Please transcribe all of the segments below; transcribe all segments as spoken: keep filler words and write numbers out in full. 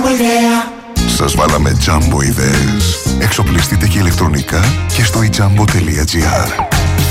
ιδέα. Σας βάλαμε Jumbo ιδέες. Εξοπλιστείτε και ηλεκτρονικά και στο i jumbo τελεία gr.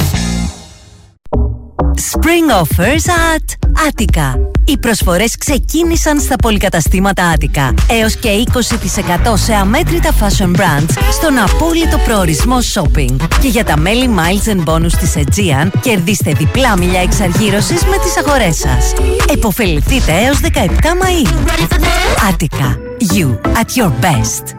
Spring offers at Attica. Οι προσφορές ξεκίνησαν στα πολυκαταστήματα Attica. Έως και είκοσι τοις εκατό σε αμέτρητα fashion brands στον απόλυτο προορισμό shopping. Και για τα μέλη Miles and Bonus της Aegean, κερδίστε διπλά μιλιά εξαργύρωσης με τις αγορές σας. Εποφεληθείτε έως δεκαεπτά Μαΐου. Attica. You at your best.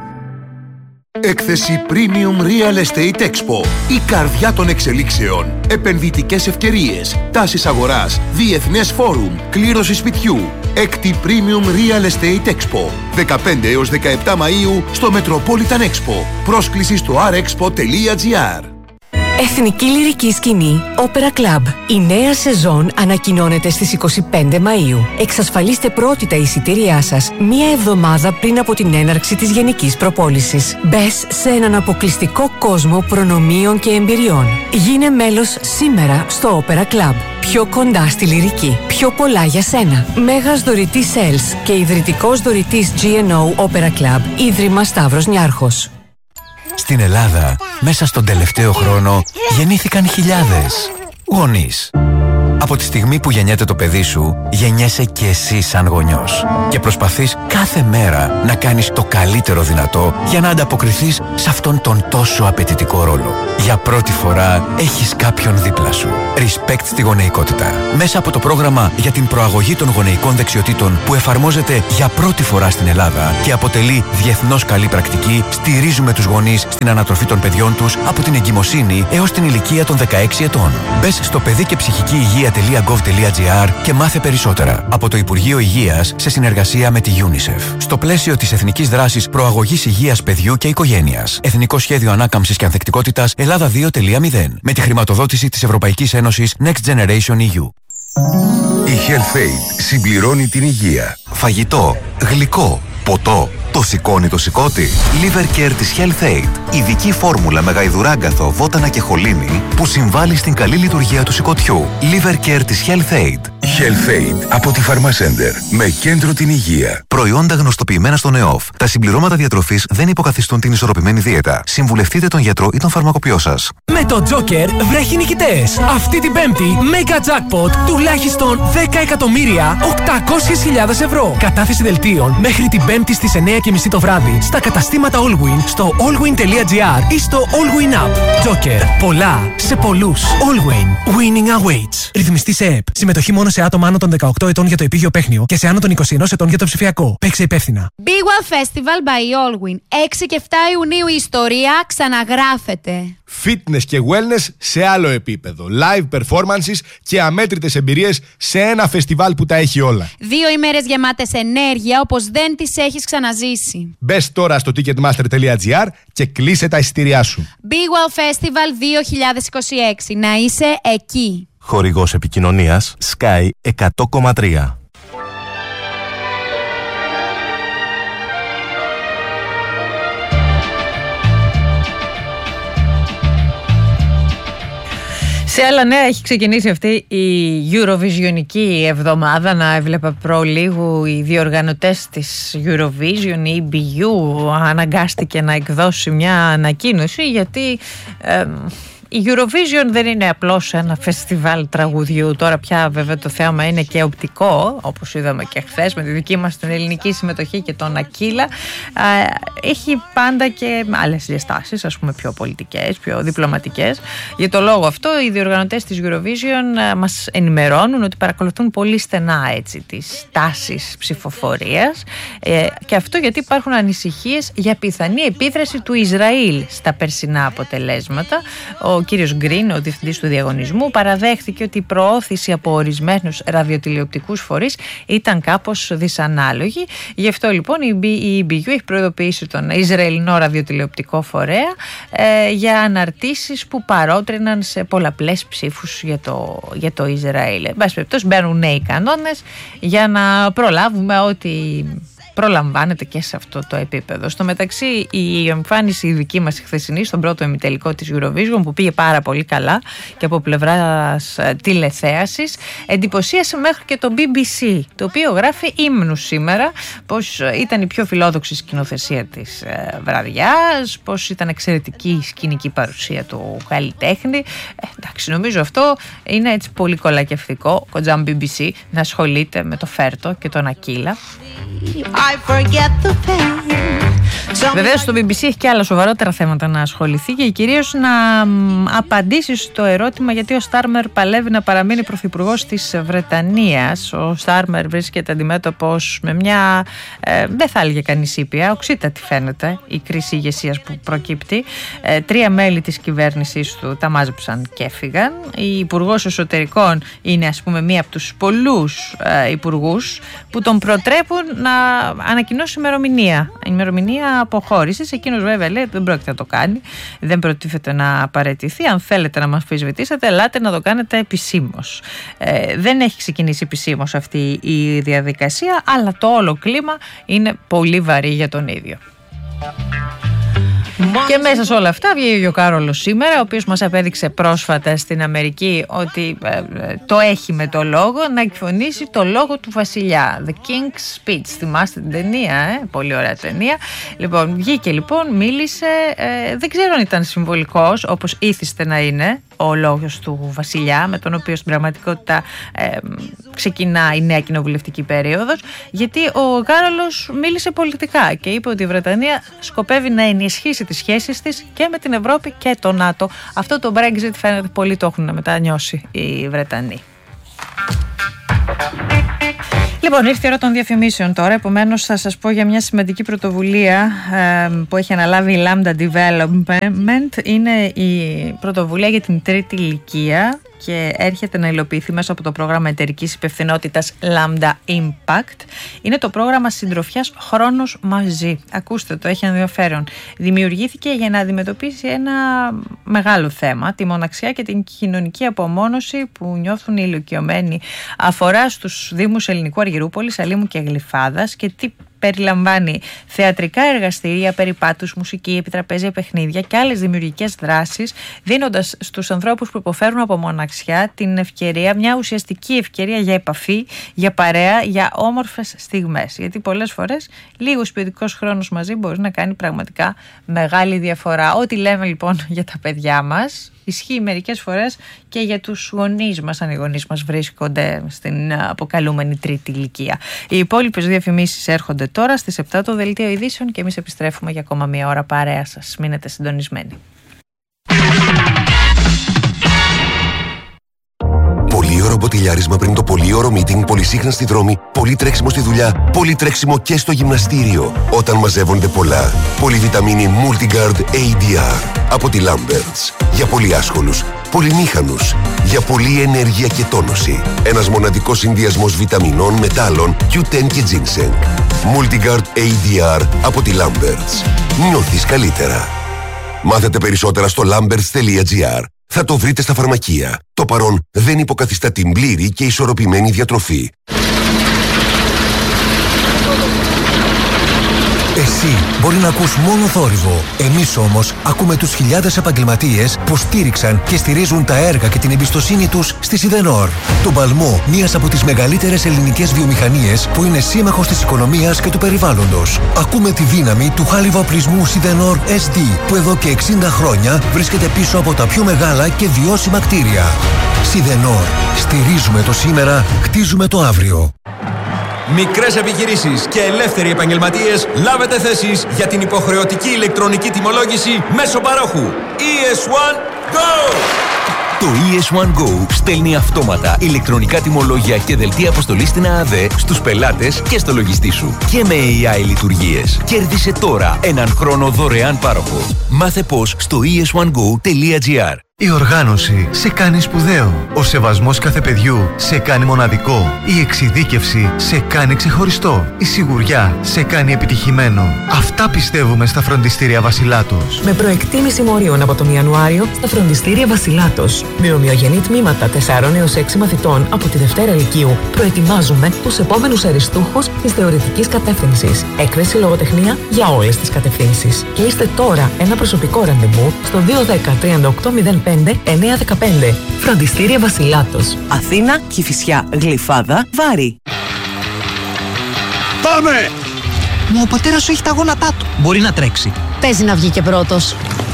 Έκθεση Premium Real Estate Expo. Η καρδιά των εξελίξεων. Επενδυτικές ευκαιρίες. Τάσεις αγοράς. Διεθνές φόρουμ. Κλήρωση σπιτιού. Έκτη Premium Real Estate Expo. δεκαπέντε έως δεκαεπτά Μαΐου στο Metropolitan Expo. Πρόσκληση στο αρ εξπο τελεία gr. Εθνική Λυρική Σκηνή Opera Club. Η νέα σεζόν ανακοινώνεται στις είκοσι πέντε Μαΐου. Εξασφαλίστε πρώτη τα εισιτήριά σας μία εβδομάδα πριν από την έναρξη της γενικής προπόλησης. Μπες σε έναν αποκλειστικό κόσμο προνομίων και εμπειριών. Γίνε μέλος σήμερα στο Opera Club. Πιο κοντά στη λυρική. Πιο πολλά για σένα. Μέγας δωρητής Σέλς και ιδρυτικός δωρητής τζι εν ο Opera Club. Ίδρυμα Σταύρος Νιάρχος. Στην Ελλάδα, μέσα στον τελευταίο χρόνο, γεννήθηκαν χιλιάδες γονείς. Από τη στιγμή που γεννιέται το παιδί σου, γεννιέσαι και εσύ σαν γονιός. Και προσπαθείς κάθε μέρα να κάνεις το καλύτερο δυνατό για να ανταποκριθείς σε αυτόν τον τόσο απαιτητικό ρόλο. Για πρώτη φορά έχεις κάποιον δίπλα σου. Respect στη γονεϊκότητα. Μέσα από το πρόγραμμα για την προαγωγή των γονεϊκών δεξιοτήτων που εφαρμόζεται για πρώτη φορά στην Ελλάδα και αποτελεί διεθνώς καλή πρακτική, στηρίζουμε τους γονείς στην ανατροφή των παιδιών τους από την εγκυμοσύνη έως την ηλικία των δεκαέξι ετών. Μπες στο παιδί και ψυχική υγεία τελεία γκοβ τελεία gr και μάθε περισσότερα από το Υπουργείο Υγείας σε συνεργασία με τη UNICEF. Στο πλαίσιο της Εθνικής Δράσης Προαγωγής Υγείας Παιδιού και Οικογένειας. Εθνικό Σχέδιο Ανάκαμψης και Ανθεκτικότητας Ελλάδα δύο τελεία μηδέν. Με τη χρηματοδότηση της Ευρωπαϊκής Ένωσης Next Generation ι γιου. Η HealthAid συμπληρώνει την υγεία. Φαγητό, γλυκό, ποτό. Το σηκώνει το σηκώτη. Liver Care της HealthAid. Ειδική φόρμουλα με γαϊδουράγκαθο, βότανα και χολίνη που συμβάλλει στην καλή λειτουργία του σηκωτιού. Liver Care της HealthAid. HealthAid από τη Pharmacenter με κέντρο την υγεία. Προϊόντα γνωστοποιημένα στον ΕΟΦ. Τα συμπληρώματα διατροφής δεν υποκαθιστούν την ισορροπημένη δίαιτα. Συμβουλευτείτε τον γιατρό ή τον φαρμακοποιό σας. Με το Joker βρέχει νικητές. Αυτή την Πέμπτη, Mega Jackpot τουλάχιστον δέκα εκατομμύρια οκτακόσιες χιλιάδες ευρώ. Κατάθεση δελτίων μέχρι την Πέμπτη στις εννιά και μισή το βράδυ στα καταστήματα Allwin στο allwin τελεία gr ή στο Allwin App. Joker. Πολλά σε πολλούς. Allwin. Winning awaits. Ρυθμιστή σε ΕΠ. Συμμετοχή μόνο σε άτομα άνω των δεκαοκτώ ετών για το επίγειο παίχνιο και σε άνω των είκοσι ενός ετών για το ψηφιακό. Παίξε υπεύθυνα. Big Wow Festival by Allwin. έξι και επτά Ιουνίου η ιστορία ξαναγράφεται. Fitness και wellness σε άλλο επίπεδο. Live performances και αμέτρητες εμπειρίες σε ένα φεστιβάλ που τα έχει όλα. Δύο ημέρες γεμάτες ενέργεια όπως δεν τις έχεις ξαναζήσει. Μπες τώρα στο ticketmaster τελεία gr και κλείσε τα εισιτήριά σου. Big Wow Festival δύο χιλιάδες είκοσι έξι. Να είσαι εκεί. Χορηγός επικοινωνίας Sky εκατό κόμμα τρία. Σε άλλα νέα έχει ξεκινήσει αυτή η Eurovisionική εβδομάδα. Να έβλεπα προλίγου οι διοργανωτές της Eurovision, η ι μπι γιου, αναγκάστηκε να εκδώσει μια ανακοίνωση γιατί... Ε, η Eurovision δεν είναι απλώς ένα φεστιβάλ τραγουδιού. Τώρα πια βέβαια το θέαμα είναι και οπτικό, όπως είδαμε και χθες με τη δική μας την ελληνική συμμετοχή και τον Ακύλα. Έχει πάντα και άλλες διαστάσεις, ας πούμε πιο πολιτικές, πιο διπλωματικές. Για το λόγο αυτό οι διοργανωτές της Eurovision μας ενημερώνουν ότι παρακολουθούν πολύ στενά έτσι τις τάσεις ψηφοφορίας και αυτό γιατί υπάρχουν ανησυχίες για πιθανή επίδραση του Ισραήλ στα περσινά αποτελέσματα. Ο Ο κύριος Γκριν, ο διευθυντής του διαγωνισμού, παραδέχθηκε ότι η προώθηση από ορισμένους ραδιοτηλεοπτικούς φορείς ήταν κάπως δυσανάλογη. Γι' αυτό λοιπόν η ι μπι γιου έχει προειδοποιήσει τον Ισραηλινό ραδιοτηλεοπτικό φορέα ε, για αναρτήσεις που παρότριναν σε πολλαπλές ψήφους για το, για το Ισραήλ. Εν πάση περιπτώσει, μπαίνουν νέοι κανόνες για να προλάβουμε ότι προλαμβάνεται και σε αυτό το επίπεδο. Στο μεταξύ, η εμφάνιση η δική μας χθεσινή στον πρώτο ημιτελικό της Eurovision, που πήγε πάρα πολύ καλά και από πλευράς τηλεθέασης, εντυπωσίασε μέχρι και το μπι μπι σι, το οποίο γράφει ύμνους σήμερα, πως ήταν η πιο φιλόδοξη σκηνοθεσία της βραδιάς, πως ήταν εξαιρετική η σκηνική παρουσία του καλλιτέχνη. Ε, εντάξει, νομίζω αυτό είναι έτσι πολύ κολακευτικό, κοντζάμ μπι μπι σι, να ασχολείται με το Φέρτο και τον Ακύλα. Βεβαίως το μπι μπι σι έχει και άλλα σοβαρότερα θέματα να ασχοληθεί και κυρίως να απαντήσει στο ερώτημα γιατί ο Στάρμερ παλεύει να παραμείνει πρωθυπουργός της Βρετανίας. Ο Στάρμερ βρίσκεται αντιμέτωπος με μια, ε, δεν θα έλεγε κανείς ήπια, οξύτατη φαίνεται η κρίση ηγεσίας που προκύπτει. Ε, τρία μέλη της κυβέρνησης του τα μάζεψαν και έφυγαν. Η Υπουργός Εσωτερικών είναι, ας πούμε, μία από τους πολλούς ε, υπουργούς που τον προτρέπουν να ανακοινώσει ημερομηνία. ημερομηνία αποχώρησης. Εκείνος βέβαια λέει δεν πρόκειται να το κάνει, δεν προτίθεται να παραιτηθεί. Αν θέλετε να μας αμφισβητήσετε, ελάτε να το κάνετε επισήμως. Ε, δεν έχει ξεκινήσει επισήμως αυτή η διαδικασία, αλλά το όλο κλίμα είναι πολύ βαρύ για τον ίδιο. Και μέσα σε όλα αυτά βγήκε ο Κάρολος σήμερα, ο οποίος μας απέδειξε πρόσφατα στην Αμερική ότι ε, το έχει με το λόγο να εκφωνήσει το λόγο του βασιλιά. The King's Speech. Θυμάστε την ταινία, ε? Πολύ ωραία ταινία. Λοιπόν, βγήκε λοιπόν, μίλησε, ε, δεν ξέρω αν ήταν συμβολικός, όπως ήθιστε να είναι ο λόγος του βασιλιά, με τον οποίο στην πραγματικότητα ε, ξεκινά η νέα κοινοβουλευτική περίοδος, γιατί ο Κάρολος μίλησε πολιτικά και είπε ότι η Βρετανία σκοπεύει να ενισχύσει τις σχέσεις της και με την Ευρώπη και το ΝΑΤΟ. Αυτό το Brexit φαίνεται πολλοί το έχουν μετανιώσει οι Βρετανοί. Λοιπόν, ήρθε η ώρα των διαφημίσεων τώρα, επομένως θα σας πω για μια σημαντική πρωτοβουλία ε, που έχει αναλάβει η Lambda Development. Είναι η πρωτοβουλία για την τρίτη ηλικία και έρχεται να υλοποιηθεί μέσα από το πρόγραμμα εταιρικής υπευθυνότητας Lambda Impact. Είναι το πρόγραμμα συντροφιάς Χρόνος Μαζί. Ακούστε το, έχει ενδιαφέρον. Δημιουργήθηκε για να αντιμετωπίσει ένα μεγάλο θέμα, τη μοναξιά και την κοινωνική απομόνωση που νιώθουν οι ηλικιωμένοι. Αφορά στους Δήμους Ελληνικού Αργυρούπολης, Αλήμου και Γλυφάδας και τι περιλαμβάνει θεατρικά εργαστήρια, περιπάτους, μουσική, επιτραπέζια, παιχνίδια και άλλες δημιουργικές δράσεις, δίνοντας στους ανθρώπους που υποφέρουν από μοναξιά την ευκαιρία, μια ουσιαστική ευκαιρία για επαφή, για παρέα, για όμορφες στιγμές. Γιατί πολλές φορές λίγος ποιοτικός χρόνος μαζί μπορεί να κάνει πραγματικά μεγάλη διαφορά. Ό,τι λέμε λοιπόν για τα παιδιά μας ισχύει μερικές φορές και για τους γονείς μας, αν οι γονείς μας βρίσκονται στην αποκαλούμενη τρίτη ηλικία. Οι υπόλοιπες διαφημίσεις έρχονται τώρα στις επτά το Δελτίο Ειδήσεων και εμείς επιστρέφουμε για ακόμα μία ώρα παρέα σας. Μείνετε συντονισμένοι. Πολύ ωραίο μποτιλιάρισμα πριν το πολύ ωραίο meeting, πολύ σύγχρονα στη δρόμη, πολύ τρέξιμο στη δουλειά, πολύ τρέξιμο και στο γυμναστήριο. Όταν μαζεύονται πολλά. Πολυβιταμίνη Multigard έι ντι αρ από τη Lamberts. Για πολύ άσχολους, πολυμήχανους, για πολλή ενέργεια και τόνωση. Ένας μοναδικός συνδυασμός βιταμινών, μετάλλων, κιου τεν και ginseng. Multigard έι ντι αρ από τη Lamberts. Νιώθεις καλύτερα. Μάθετε περισσότερα στο lamberts τελεία τζι άρ. Θα το βρείτε στα φαρμακεία. Το παρόν δεν υποκαθιστά την πλήρη και ισορροπημένη διατροφή. Εσύ μπορεί να ακούς μόνο θόρυβο. Εμείς όμως ακούμε τους χιλιάδες επαγγελματίες που στήριξαν και στηρίζουν τα έργα και την εμπιστοσύνη τους στη Σιδενόρ. Τον παλμό μιας από τις μεγαλύτερες ελληνικές βιομηχανίες που είναι σύμμαχος της οικονομίας και του περιβάλλοντος. Ακούμε τη δύναμη του χάλιβα-οπλισμού Σιδενόρ ες ντι που εδώ και εξήντα χρόνια βρίσκεται πίσω από τα πιο μεγάλα και βιώσιμα κτίρια. Σιδενόρ. Στηρίζουμε το σήμερα, χτίζουμε το αύριο. Μικρές επιχειρήσεις και ελεύθεροι επαγγελματίες, λάβετε θέσεις για την υποχρεωτική ηλεκτρονική τιμολόγηση μέσω παρόχου. ι ες ουάν Go! Το ι ες ουάν Go στέλνει αυτόματα ηλεκτρονικά τιμολόγια και δελτία αποστολής στην ΑΑΔΕ στους πελάτες και στο λογιστή σου. Και με έι άι λειτουργίες. Κέρδισε τώρα έναν χρόνο δωρεάν πάροχο. Μάθε πώς στο ι ες ουάν γκο τελεία τζι άρ. Η οργάνωση σε κάνει σπουδαίο. Ο σεβασμός κάθε παιδιού σε κάνει μοναδικό. Η εξειδίκευση σε κάνει ξεχωριστό. Η σιγουριά σε κάνει επιτυχημένο. Αυτά πιστεύουμε στα φροντιστήρια Βασιλάτος. Με προεκτίμηση μορίων από τον Ιανουάριο στα φροντιστήρια Βασιλάτος. Με ομοιογενή τμήματα τεσσάρων έως έξι μαθητών από τη Δευτέρα Λυκείου προετοιμάζουμε τους επόμενους αριστούχους της θεωρητικής κατεύθυνσης. Έκθεση λογοτεχνία για όλες τις κατευθύνσεις. Και είστε τώρα ένα προσωπικό ραντεβού στο δύο ένα μηδέν τριάντα οκτώ μηδέν πέντε εννιά δεκαπέντε. Φροντιστήρια Βασιλάτος. Αθήνα, Κηφισιά, Γλυφάδα, Βάρη. Πάμε! Μα ο πατέρας σου έχει τα γόνατά του. Μπορεί να τρέξει. Παίζει να βγει και πρώτος.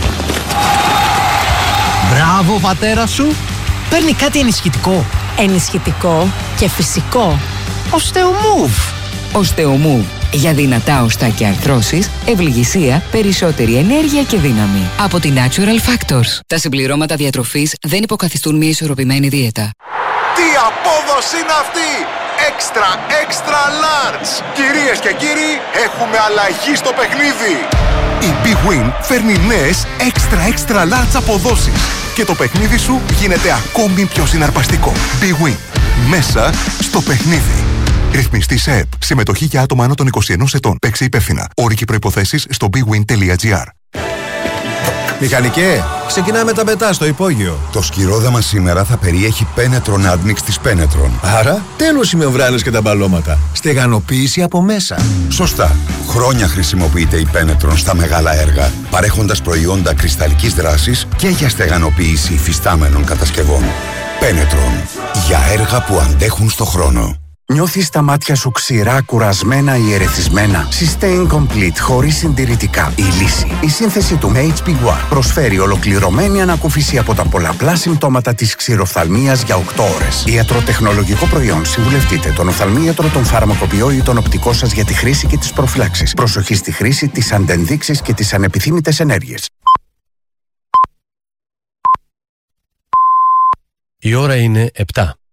Μπράβο, πατέρα σου. Παίρνει κάτι ενισχυτικό. Ενισχυτικό και φυσικό. Οστεομούβ. Οστεομούβ. Για δυνατά οστά και αρθρώσεις, ευληγησία, περισσότερη ενέργεια και δύναμη. Από τη Natural Factors. Τα συμπληρώματα διατροφής δεν υποκαθιστούν μια ισορροπημένη δίαιτα. Τι απόδοση είναι αυτή! Extra, extra large! Κυρίες και κύριοι, έχουμε αλλαγή στο παιχνίδι! Η Big Win φέρνει νέες extra, extra large αποδόσεις και το παιχνίδι σου γίνεται ακόμη πιο συναρπαστικό. Big Win. Μέσα στο παιχνίδι. Ρυθμιστή ΣΕΕΠ. Συμμετοχή για άτομα άνω των είκοσι ενός ετών. Παίξε υπεύθυνα. Όροι και προϋποθέσεις στο bigwin τελεία gr. Μηχανικέ, ξεκινάμε τα πετά στο υπόγειο. Το σκυρόδαμα σήμερα θα περιέχει Penetron Admix της Penetron. Άρα, τέλος οι μεμβράνες και τα μπαλώματα. Στεγανοποίηση από μέσα. Σωστά. Χρόνια χρησιμοποιείται η Penetron στα μεγάλα έργα, παρέχοντας προϊόντα κρυσταλλικής δράσης και για στεγανοποίηση υφιστάμενων κατασκευών. Penetron. Για έργα που αντέχουν στο χρόνο. Νιώθεις τα μάτια σου ξηρά, κουρασμένα ή ερεθισμένα? Sustain Complete, χωρίς συντηρητικά. Η λύση. Η σύνθεση του έιτς πι γουάρ προσφέρει ολοκληρωμένη ανακούφιση από τα πολλαπλά συμπτώματα της ξηροφθαλμίας για οκτώ ώρες. Ιατροτεχνολογικό προϊόν. Συμβουλευτείτε τον οφθαλμίατρο, τον φαρμακοποιό ή τον οπτικό σας για τη χρήση και τις προφυλάξεις. Προσοχή στη χρήση, τις αντενδείξεις και τις ανεπιθύμητες ενέργειες. Η ώρα είναι επτά.